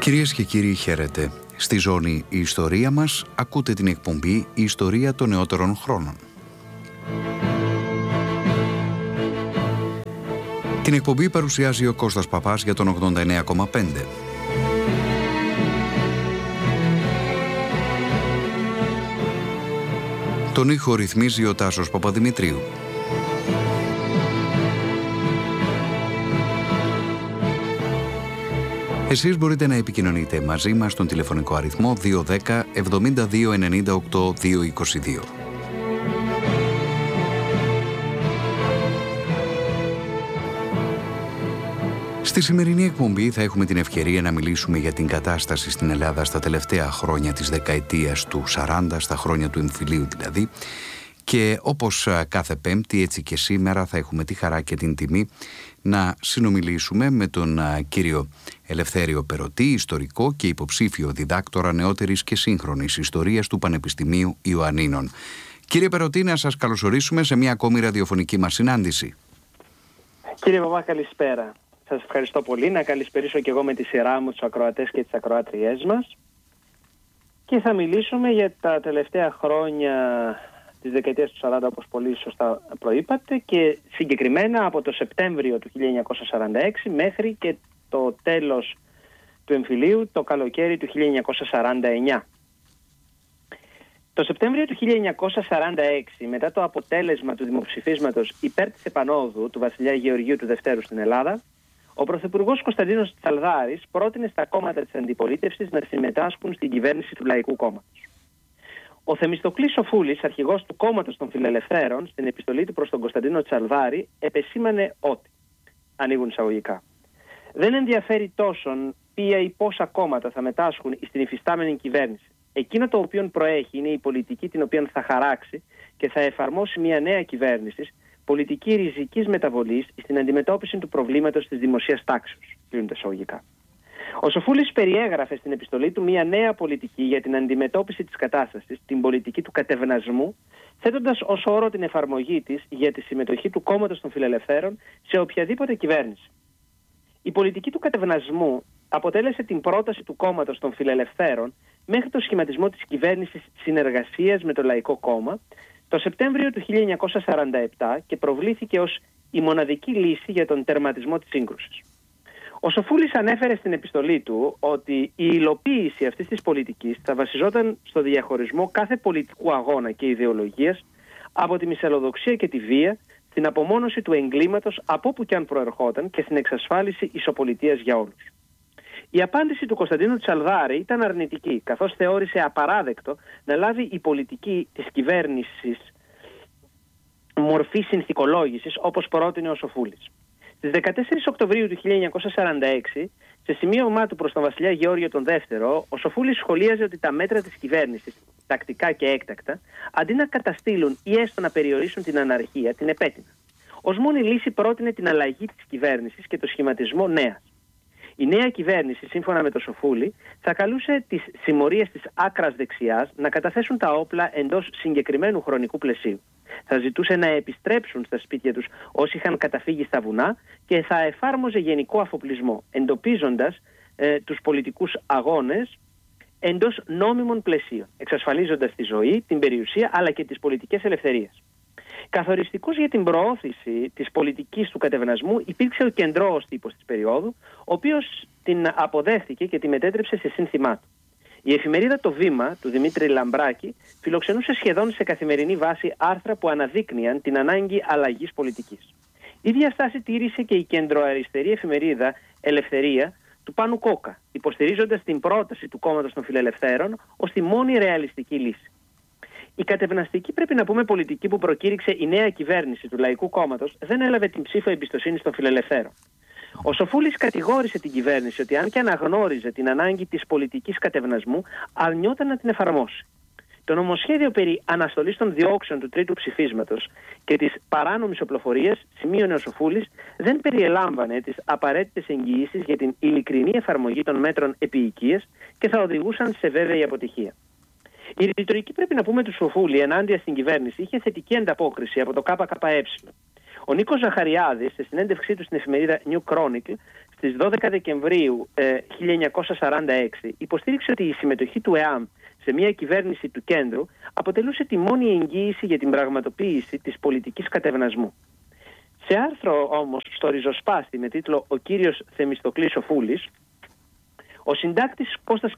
Κυρίες και κύριοι, χαίρετε. Στη ζώνη «Η ιστορία μας» ακούτε την εκπομπή «Η ιστορία των νεότερων χρόνων». Την εκπομπή παρουσιάζει ο Κώστας Παπάς για τον 89,5. Τον ήχο ρυθμίζει ο Τάσος Παπαδημητρίου. Εσείς μπορείτε να επικοινωνείτε μαζί μας στον τηλεφωνικό αριθμό 210 72 98 222. Στη σημερινή εκπομπή θα έχουμε την ευκαιρία να μιλήσουμε για την κατάσταση στην Ελλάδα στα τελευταία χρόνια της δεκαετίας του 40, στα χρόνια του εμφυλίου δηλαδή, και όπως κάθε Πέμπτη, έτσι και σήμερα θα έχουμε τη χαρά και την τιμή να συνομιλήσουμε με τον κύριο Ελευθέριο Περωτή, ιστορικό και υποψήφιο διδάκτορα νεότερης και σύγχρονης ιστορίας του Πανεπιστημίου Ιωαννίνων. Κύριε Περωτή, να σας καλωσορίσουμε σε μια ακόμη ραδιοφωνική μας συνάντηση. Κύριε Παπά, καλησπέρα. Σας ευχαριστώ πολύ. Να καλησπερίσω και εγώ με τη σειρά μου τους ακροατές και τις ακροάτριές μας. Και θα μιλήσουμε για τα τελευταία χρόνια της δεκαετίας του 40, όπως πολύ σωστά προείπατε, και συγκεκριμένα από το Σεπτέμβριο του 1946 μέχρι και το τέλος του εμφυλίου, το καλοκαίρι του 1949. Το Σεπτέμβριο του 1946, μετά το αποτέλεσμα του δημοψηφίσματος υπέρ της επανόδου του βασιλιά Γεωργίου του Δευτέρου στην Ελλάδα, ο Πρωθυπουργός Κωνσταντίνος Τσαλδάρης πρότεινε στα κόμματα της αντιπολίτευσης να συμμετάσχουν στην κυβέρνηση του Λαϊκού Κόμματος. Ο Θεμιστοκλής Σοφούλης, αρχηγός του Κόμματος των Φιλελευθέρων, στην επιστολή του προς τον Κωνσταντίνο Τσαλδάρη, επεσήμανε ότι, ανοίγουν εισαγωγικά, δεν ενδιαφέρει τόσον ποια ή πόσα κόμματα θα μετάσχουν στην υφιστάμενη κυβέρνηση. Εκείνο το οποίο προέχει είναι η πολιτική την οποία θα χαράξει και θα εφαρμόσει μια νέα κυβέρνηση, πολιτική ριζικής μεταβολής στην αντιμετώπιση του προβλήματος της δημοσίας τάξεως. Κλείνουν τα εισαγωγικά. Ο Σοφούλης περιέγραφε στην επιστολή του μια νέα πολιτική για την αντιμετώπιση της κατάστασης, την πολιτική του κατευνασμού, θέτοντας ως όρο την εφαρμογή της για τη συμμετοχή του Κόμματος των Φιλελευθέρων σε οποιαδήποτε κυβέρνηση. Η πολιτική του κατευνασμού αποτέλεσε την πρόταση του Κόμματος των Φιλελευθέρων μέχρι το σχηματισμό της κυβέρνησης συνεργασίας με το Λαϊκό Κόμμα το Σεπτέμβριο του 1947 και προβλήθηκε ως η μοναδική λύση για τον τερματισμό της σύγκρουσης. Ο Σοφούλης ανέφερε στην επιστολή του ότι η υλοποίηση αυτής της πολιτικής θα βασιζόταν στο διαχωρισμό κάθε πολιτικού αγώνα και ιδεολογίας από τη μυσαλλοδοξία και τη βία, στην απομόνωση του εγκλήματος από όπου και αν προερχόταν και στην εξασφάλιση ισοπολιτείας για όλους. Η απάντηση του Κωνσταντίνου Τσαλδάρη ήταν αρνητική, καθώς θεώρησε απαράδεκτο να λάβει η πολιτική της κυβέρνησης μορφή συνθηκολόγησης όπως πρότεινε ο Σοφούλης. Στις 14 Οκτωβρίου του 1946, σε σημείωμά του προς τον βασιλιά Γεώργιο τον Δεύτερο, ο Σοφούλης σχολίαζε ότι τα μέτρα της κυβέρνησης, τακτικά και έκτακτα, αντί να καταστήλουν ή έστω να περιορίσουν την αναρχία, την επέτειναν. Ως μόνη λύση πρότεινε την αλλαγή της κυβέρνησης και το σχηματισμό νέας. Η νέα κυβέρνηση, σύμφωνα με τον Σοφούλη, θα καλούσε τις συμμορίες της άκρας δεξιάς να καταθέσουν τα όπλα εντός συγκεκριμένου χρονικού πλαισίου. Θα ζητούσε να επιστρέψουν στα σπίτια τους όσοι είχαν καταφύγει στα βουνά και θα εφάρμοζε γενικό αφοπλισμό, εντοπίζοντας τους πολιτικούς αγώνες εντός νόμιμων πλαισίων, εξασφαλίζοντας τη ζωή, την περιουσία αλλά και τις πολιτικές ελευθερίες. Καθοριστικός για την προώθηση της πολιτικής του κατευνασμού υπήρξε ο κεντρώος τύπος της περίοδου, ο οποίος την αποδέχθηκε και τη μετέτρεψε σε σύνθημά του. Η εφημερίδα «Το Βήμα» του Δημήτρη Λαμπράκη φιλοξενούσε σχεδόν σε καθημερινή βάση άρθρα που αναδείκνυαν την ανάγκη αλλαγής πολιτικής. Η ίδια στάση τήρησε και η κεντροαριστερή εφημερίδα «Ελευθερία» του Πάνου Κόκα, υποστηρίζοντας την πρόταση του Κόμματος των Φιλελευθέρων ως τη μόνη ρεαλιστική λύση. Η κατευναστική, πρέπει να πούμε, πολιτική που προκήρυξε η νέα κυβέρνηση του Λαϊκού Κόμματος δεν έλαβε την ψήφο εμπιστοσύνης των Φιλελευθέρων. Ο Σοφούλης κατηγόρησε την κυβέρνηση ότι αν και αναγνώριζε την ανάγκη της πολιτικής κατευνασμού, αρνιόταν να την εφαρμόσει. Το νομοσχέδιο περί αναστολής των διώξεων του τρίτου ψηφίσματος και της παράνομης οπλοφορίας, σημείωνε ο Σοφούλης, δεν περιελάμβανε τις απαραίτητες εγγυήσεις για την ειλικρινή εφαρμογή των μέτρων επίοικίας και θα οδηγούσαν σε βέβαιη αποτυχία. Η ρητορική, πρέπει να πούμε, του Σοφούλη ενάντια στην κυβέρνηση είχε θετική ανταπόκριση από το ΚΚΕ. Ο Νίκος Ζαχαριάδης, σε συνέντευξή του στην εφημερίδα New Chronicle, στις 12 Δεκεμβρίου 1946 υποστήριξε ότι η συμμετοχή του ΕΑΜ σε μια κυβέρνηση του κέντρου αποτελούσε τη μόνη εγγύηση για την πραγματοποίηση της πολιτικής κατευνασμού. Σε άρθρο όμως στο Ριζοσπάστη με τίτλο «Ο κύριος Θεμιστοκλής ο Φούλης», ο συντάκτης Κώστας